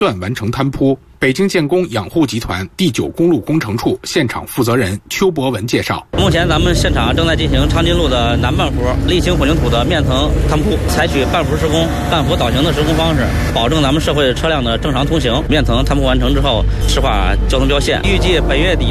段完成摊铺。北京建工养护集团第9公路工程处现场负责人邱博文介绍， 目前咱们现场正在进行长津路的南半幅沥青混凝土的面层摊铺，采取半幅施工、半幅倒型的施工方式，保证咱们社会车辆的正常通行。面层摊铺完成之后，施划交通标线，预计本月底